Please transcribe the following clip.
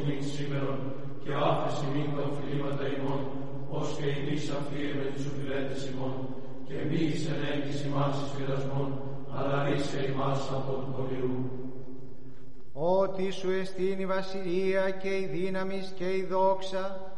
ημίν σήμερον, και άφεση μην τα οφειλήματα ημών, ως και ημείς αφήρμε τους οφειλέτες ημών, και μη εις ενέγγις ημάς εις πειρασμών, αλλά ρίσε ημάς από του πονηρού. Ότι σου εστίν η βασιλεία και η δύναμις και η δόξα